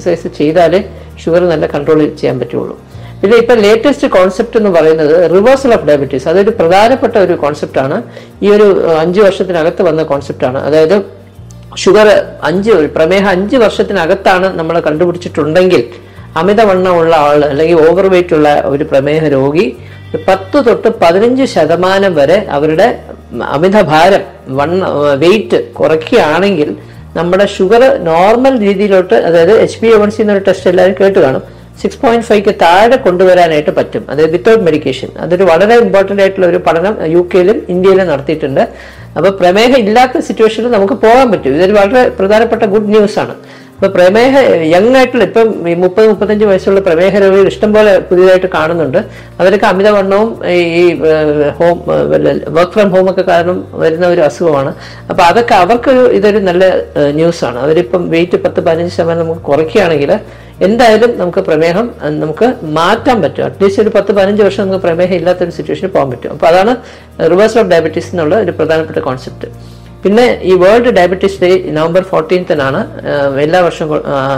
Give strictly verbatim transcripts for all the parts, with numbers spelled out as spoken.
Exercise ചെയ്താലേ sugar നല്ല control ചെയ്യാൻ പറ്റുള്ളൂ. പിന്നെ ഇപ്പം ലേറ്റസ്റ്റ് കോൺസെപ്റ്റ് എന്ന് പറയുന്നത് റിവേഴ്സൽ ഓഫ് ഡയബറ്റീസ്. അതൊരു പ്രധാനപ്പെട്ട ഒരു കോൺസെപ്റ്റാണ്. ഈ ഒരു അഞ്ച് വർഷത്തിനകത്ത് വന്ന കോൺസെപ്റ്റാണ്. അതായത് ഷുഗർ അഞ്ച് പ്രമേഹം അഞ്ച് വർഷത്തിനകത്താണ് നമ്മൾ കണ്ടുപിടിച്ചിട്ടുണ്ടെങ്കിൽ അമിതവണ്ണമുള്ള ആൾ അല്ലെങ്കിൽ ഓവർ വെയിറ്റ് ഉള്ള ഒരു പ്രമേഹ രോഗി പത്ത് തൊട്ട് പതിനഞ്ച് ശതമാനം വരെ അവരുടെ അമിതഭാരം വണ്ണ വെയിറ്റ് കുറയ്ക്കുകയാണെങ്കിൽ നമ്മുടെ ഷുഗർ നോർമൽ രീതിയിലോട്ട്, അതായത് H B A one C എന്നൊരു ടെസ്റ്റ് എല്ലാവരും കേട്ട് കാണും, സിക്സ് പോയിന്റ് ഫൈവ്ക്ക് താഴെ കൊണ്ടുവരാനായിട്ട് പറ്റും. അതായത് വിത്തൗട്ട് മെഡിക്കേഷൻ. അതൊരു വളരെ ഇമ്പോർട്ടൻ്റ് ആയിട്ടുള്ള ഒരു പഠനം യു കെയിലും ഇന്ത്യയിലും നടത്തിയിട്ടുണ്ട്. അപ്പോൾ പ്രമേഹം ഇല്ലാത്ത സിറ്റുവേഷനിൽ നമുക്ക് പോകാൻ പറ്റും. ഇതൊരു വളരെ പ്രധാനപ്പെട്ട ഗുഡ് ന്യൂസ് ആണ്. അപ്പോൾ പ്രമേഹ യങ് ആയിട്ടുള്ള ഇപ്പം ഈ മുപ്പത് മുപ്പത്തഞ്ച് വയസ്സുള്ള പ്രമേഹ രോഗികൾ ഇഷ്ടംപോലെ പുതിയതായിട്ട് കാണുന്നുണ്ട്. അവരൊക്കെ അമിതവണ്ണവും ഈ ഹോം വർക്ക് ഫ്രം ഹോം ഒക്കെ കാരണം വരുന്ന ഒരു അസുഖമാണ്. അപ്പോൾ അതൊക്കെ അവർക്കൊരു ഇതൊരു നല്ല ന്യൂസാണ്. അവരിപ്പം വെയിറ്റ് പത്ത് പതിനഞ്ച് ശതമാനം നമുക്ക് കുറയ്ക്കുകയാണെങ്കിൽ എന്തായാലും നമുക്ക് പ്രമേഹം നമുക്ക് മാറ്റാൻ പറ്റും. അറ്റ്ലീസ്റ്റ് ഒരു പത്ത് പതിനഞ്ച് വർഷം നമുക്ക് പ്രമേഹം ഇല്ലാത്തൊരു സിറ്റുവേഷനിൽ പോകാൻ പറ്റും. അപ്പോൾ അതാണ് റിവേഴ്സൽ ഓഫ് ഡയബറ്റീസ് എന്നുള്ള ഒരു പ്രധാനപ്പെട്ട കോൺസെപ്റ്റ്. പിന്നെ ഈ വേൾഡ് ഡയബറ്റീസ് ഡേ നവംബർ ഫോർട്ടീൻത്തിനാണ് എല്ലാ വർഷവും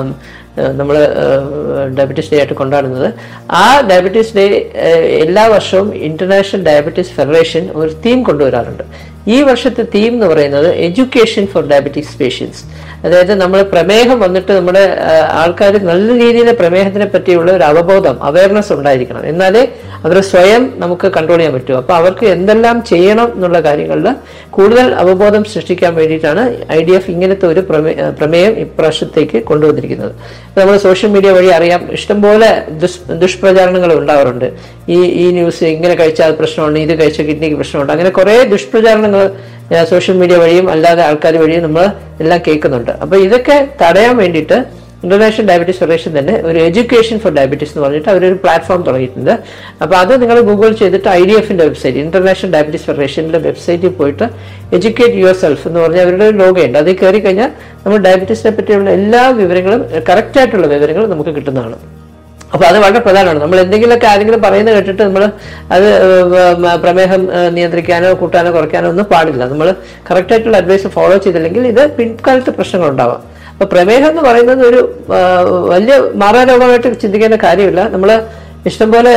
നമ്മൾ ഡയബറ്റീസ് ഡേ ആയിട്ട് കൊണ്ടാടുന്നത്. ആ ഡയബറ്റീസ് ഡേ എല്ലാ വർഷവും ഇന്റർനാഷണൽ ഡയബറ്റീസ് ഫെഡറേഷൻ ഒരു തീം കൊണ്ടുവരാറുണ്ട്. ഈ വർഷത്തെ തീം എന്ന് പറയുന്നത് എഡ്യൂക്കേഷൻ ഫോർ ഡയബറ്റിക്സ് പേഷ്യൻസ്. അതായത് നമ്മൾ പ്രമേഹം വന്നിട്ട് നമ്മുടെ ആൾക്കാർ നല്ല രീതിയിൽ പ്രമേഹത്തിനെ പറ്റിയുള്ള ഒരു അവബോധം, അവയർനെസ് ഉണ്ടായിരിക്കണം. എന്നാലേ അവർ സ്വയം നമുക്ക് കൺട്രോൾ ചെയ്യാൻ പറ്റൂ. അപ്പോൾ അവർക്ക് എന്തെല്ലാം ചെയ്യണം എന്നുള്ള കാര്യങ്ങളിൽ കൂടുതൽ അവബോധം സൃഷ്ടിക്കാൻ വേണ്ടിയിട്ടാണ് ഐ ഡി എഫ് ഇങ്ങനത്തെ ഒരു പ്രമേ പ്രമേയം ഇപ്രാവശ്യത്തേക്ക് കൊണ്ടുവന്നിരിക്കുന്നത്. നമ്മൾ സോഷ്യൽ മീഡിയ വഴി അറിയാം, ഇഷ്ടംപോലെ ദുഷ് ദുഷ്പ്രചാരണങ്ങൾ ഉണ്ടാവാറുണ്ട്. ഈ ഈ ന്യൂസ് ഇങ്ങനെ കഴിച്ചാൽ പ്രശ്നമുണ്ട്, ഇത് കഴിച്ച കിഡ്നിക്ക് പ്രശ്നമുണ്ട്, അങ്ങനെ കുറേ ദുഷ്പ്രചാരണങ്ങൾ സോഷ്യൽ മീഡിയ വഴിയും അല്ലാതെ ആൾക്കാർ വഴിയും നമ്മൾ എല്ലാം കേൾക്കുന്നുണ്ട്. അപ്പോൾ ഇതൊക്കെ തടയാൻ വേണ്ടിയിട്ട് ഇന്റർനാഷണൽ ഡയബറ്റീസ് ഫെഡറേഷൻ തന്നെ ഒരു എഡ്യൂക്കേഷൻ ഫോർ ഡയബറ്റീസ് എന്ന് പറഞ്ഞിട്ട് അവരൊരു പ്ലാറ്റ്ഫോം തുടങ്ങിയിട്ടുണ്ട്. അപ്പോൾ അത് നിങ്ങൾ ഗൂഗിൾ ചെയ്തിട്ട് ഐ ഡി എഫിൻ്റെ വെബ്സൈറ്റ്, ഇന്റർനാഷണൽ ഡയബറ്റീസ് ഫെഡറേഷൻ്റെ വെബ്സൈറ്റിൽ പോയിട്ട് എഡ്യൂക്കേറ്റ് യുവർ സെൽഫ് എന്ന് പറഞ്ഞ അവരുടെ ഒരു ലോഗയുണ്ട്. അതിൽ കയറി കഴിഞ്ഞാൽ നമ്മൾ ഡയബറ്റീസിനെ പറ്റിയുള്ള എല്ലാ വിവരങ്ങളും, കറക്റ്റായിട്ടുള്ള വിവരങ്ങൾ നമുക്ക് കിട്ടുന്നതാണ്. അപ്പോൾ അത് വളരെ പ്രധാനമാണ്. നമ്മൾ എന്തെങ്കിലുമൊക്കെ ആരെങ്കിലും പറയുന്നത് കേട്ടിട്ട് നമ്മൾ അത് പ്രമേഹം നിയന്ത്രിക്കാനോ കൂട്ടാനോ കുറയ്ക്കാനോ ഒന്നും പാടില്ല. നമ്മൾ കറക്റ്റായിട്ടുള്ള അഡ്വൈസ് ഫോളോ ചെയ്തില്ലെങ്കിൽ ഇത് പിൻകാലത്ത് പ്രശ്നങ്ങളുണ്ടാവാം. അപ്പോൾ പ്രമേഹം എന്ന് പറയുന്നത് ഒരു വലിയ മാറാരോഗമായിട്ട് ചിന്തിക്കേണ്ട കാര്യമില്ല. നമ്മൾ ഇഷ്ടംപോലെ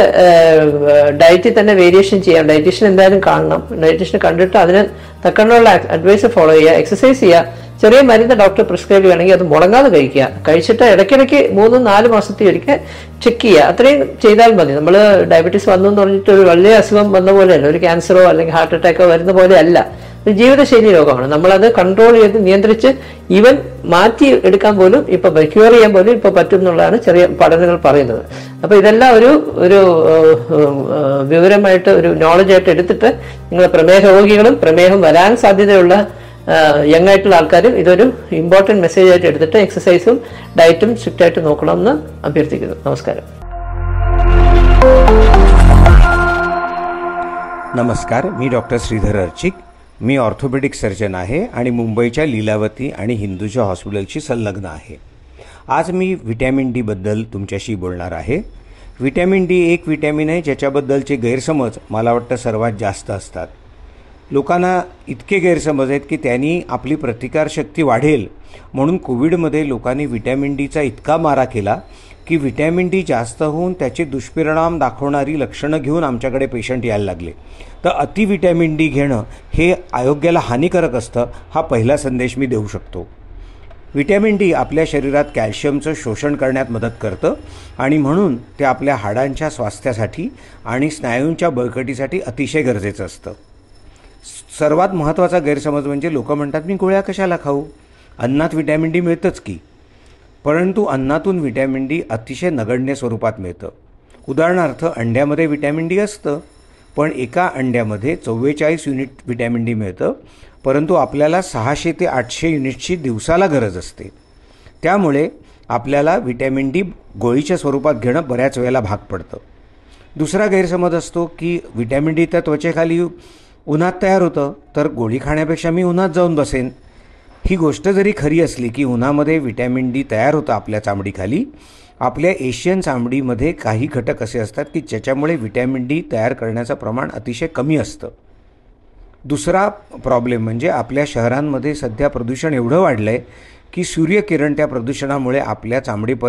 ഡയറ്റിൽ തന്നെ വേരിയേഷൻ ചെയ്യാം. ഡയറ്റീഷ്യൻ എന്തായാലും കാണണം. ഡയറ്റീഷ്യനെ കണ്ടിട്ട് അതിന് തക്കണ്ണുള്ള അഡ്വൈസ് ഫോളോ ചെയ്യുക, എക്സസൈസ് ചെയ്യുക. ചെറിയ മരുന്ന് ഡോക്ടർ പ്രിസ്ക്രൈബ് ചെയ്യുകയാണെങ്കിൽ അത് മുടങ്ങാതെ കഴിക്കുക. കഴിച്ചിട്ട് ഇടയ്ക്കിടയ്ക്ക് മൂന്നും നാല് മാസത്തിൽ ഒരിക്കൽ ചെക്ക് ചെയ്യുക. അത്രയും ചെയ്താൽ മതി. നമ്മൾ ഡയബറ്റീസ് വന്നു എന്ന് പറഞ്ഞിട്ട് ഒരു വലിയ അസുഖം വന്ന പോലെയല്ല, ഒരു ക്യാൻസറോ അല്ലെങ്കിൽ ഹാർട്ട് അറ്റാക്കോ വരുന്ന പോലെയല്ല. ഒരു ജീവിതശൈലി രോഗമാണ്. നമ്മളത് കൺട്രോൾ ചെയ്ത് നിയന്ത്രിച്ച് ഈവൻ മാറ്റി എടുക്കാൻ പോലും ഇപ്പൊ ക്യൂർ ചെയ്യാൻ പോലും ഇപ്പൊ പറ്റും എന്നുള്ളതാണ് ചെറിയ പഠനങ്ങൾ പറയുന്നത്. അപ്പൊ ഇതെല്ലാം ഒരു ഒരു വിവരമായിട്ട്, ഒരു നോളജായിട്ട് എടുത്തിട്ട് നിങ്ങൾ പ്രമേഹ രോഗികളും പ്രമേഹം വരാൻ സാധ്യതയുള്ള യങ് ആയിട്ടുള്ള ആൾക്കാരും ഇതൊരു ഇമ്പോർട്ടൻറ്റ് മെസ്സേജ് ആയിട്ട് എടുത്തിട്ട് എക്സസൈസും ഡയറ്റും സ്ട്രിക്റ്റ് ആയിട്ട് നോക്കണമെന്ന് അഭ്യർത്ഥിക്കുന്നു. നമസ്കാരം. नमस्कार, मी डॉक्टर श्रीधर अर्चिक. मी ऑर्थोपेडिक सर्जन आहे आणि मुंबईच्या लीलावती आणि हिंदूजा हॉस्पिटलशी संलग्न आहे. आज मी व्हिटॅमिन डी बद्दल तुमच्याशी बोलणार आहे. व्हिटॅमिन डी एक व्हिटॅमिन आहे ज्याच्याबद्दलचे गैरसमज मला वाटतं सर्वात जास्त असतात. लोकांना इतके गैरसमज आहेत की त्यांनी आपली प्रतिकारशक्ती वाढेल म्हणून कोविडमध्ये लोकांनी व्हिटॅमिन डीचा इतका मारा केला की व्हिटॅमिन डी जास्त होऊन त्याचे दुष्परिणाम दाखवणारी लक्षणं घेऊन आमच्याकडे पेशंट यायला लागले. तर अति व्हिटॅमिन डी घेणं हे आरोग्याला हानिकारक असतं, हा पहिला संदेश मी देऊ शकतो. व्हिटॅमिन डी आपल्या शरीरात कॅल्शियमचं शोषण करण्यात मदत करतं आणि म्हणून ते आपल्या हाडांच्या स्वास्थ्यासाठी आणि स्नायूंच्या बळकटीसाठी अतिशय गरजेचं असतं. सर्वात महत्त्वाचा गैरसमज म्हणजे लोक म्हणतात मी गोळ्या कशाला खाऊ, अन्नात व्हिटॅमिन डी मिळतंच की. परंतु अन्नातून व्हिटॅमिन डी अतिशय नगण्य स्वरूपात मिळतं. उदाहरणार्थ अंड्यामध्ये व्हिटॅमिन डी असतं, पण एका अंड्यामध्ये चव्वेचाळीस युनिट व्हिटॅमिन डी मिळतं, परंतु आपल्याला सहाशे ते आठशे युनिटची दिवसाला गरज असते. त्यामुळे आपल्याला व्हिटॅमिन डी गोळीच्या स्वरूपात घेणं बऱ्याच वेळेला भाग पडतं. दुसरा गैरसमज असतो की व्हिटॅमिन डी तर त्वचेखाली उन्हात तयार होतं, तर गोळी खाण्यापेक्षा मी उन्हात जाऊन बसेन. ही गोष्ट जरी खरी असली की उन्हामध्ये व्हिटॅमिन डी तयार होतं आपल्या चामडीखाली, आपल्या एशियन चामडीमध्ये काही घटक असे असतात की ज्याच्यामुळे व्हिटॅमिन डी तयार करण्याचं प्रमाण अतिशय कमी असतं. दुसरा प्रॉब्लेम म्हणजे आपल्या शहरांमध्ये सध्या प्रदूषण एवढं वाढलं आहे की सूर्यकिरण त्या प्रदूषणामुळे आपल्या चामडीपर्यंत